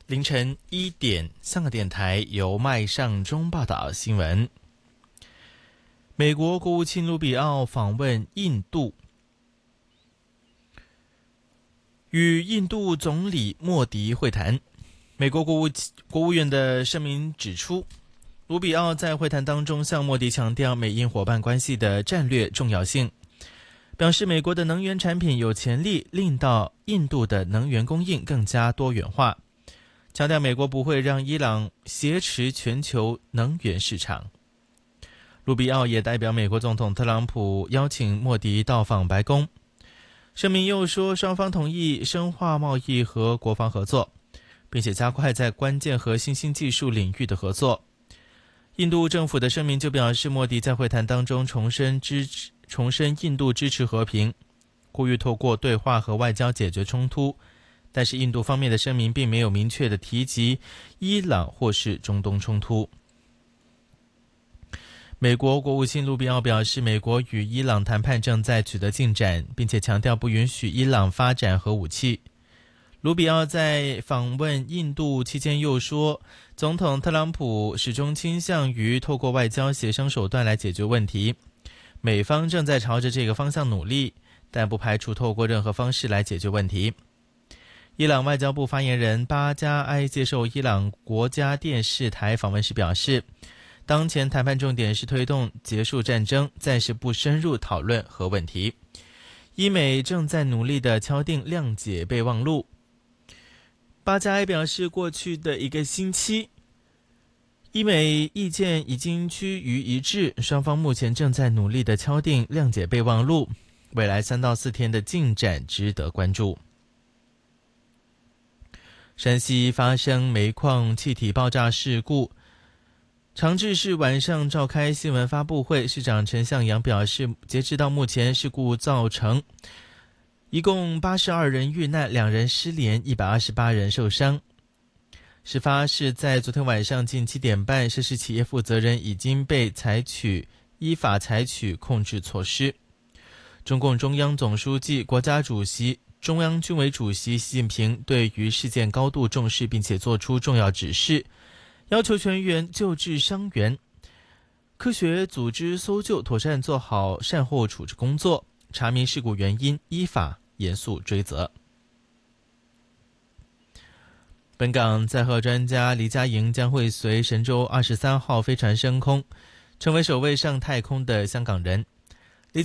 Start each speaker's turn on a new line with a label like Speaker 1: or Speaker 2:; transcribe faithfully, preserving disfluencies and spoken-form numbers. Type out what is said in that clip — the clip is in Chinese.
Speaker 1: 凌晨一点，香港电台由麦尚中报道新闻。美国国务卿卢比奥访问印度，与印度总理莫迪会谈。美国国务国务院的声明指出，卢比奥在会谈当中向莫迪强调美印伙伴关系的战略重要性，表示美国的能源产品有潜力令到印度的能源供应更加多元化，强调美国不会让伊朗挟持全球能源市场。卢比奥也代表美国总统特朗普邀请莫迪到访白宫。声明又说，双方同意深化贸易和国防合作，并且加快在关键和新兴技术领域的合作。印度政府的声明就表示，莫迪在会谈当中重申支持重申印度支持和平，呼吁透过对话和外交解决冲突，但是印度方面的声明并没有明确的提及伊朗或是中东冲突。美国国务卿卢比奥表示，美国与伊朗谈判正在取得进展，并且强调不允许伊朗发展核武器。卢比奥在访问印度期间又说，总统特朗普始终倾向于透过外交协商手段来解决问题，美方正在朝着这个方向努力，但不排除透过任何方式来解决问题。伊朗外交部发言人巴加埃接受伊朗国家电视台访问时表示，当前谈判重点是推动结束战争，暂时不深入讨论核问题。伊美正在努力地敲定谅解备忘录。巴加埃表示，过去的一个星期，伊美意见已经趋于一致，双方目前正在努力地敲定谅解备忘录，未来三到四天的进展值得关注。山西发生煤矿气体爆炸事故，长治市晚上召开新闻发布会，市长陈向阳表示，截至到目前，事故造成一共八十二人遇难，两人失联，一百二十八人受伤。事发是在昨天晚上近七点半，涉事企业负责人已经被采取依法采取控制措施。中共中央总书记、国家主席、中央军委主席习近平对于事件高度重视，并且作出重要指示，要求全员救治伤员，科学组织搜救，妥善做好善后处置工作，查明事故原因，依法严肃追责。本港载荷专家黎佳莹将会随神舟二十三号飞船升空，成为首位上太空的香港人。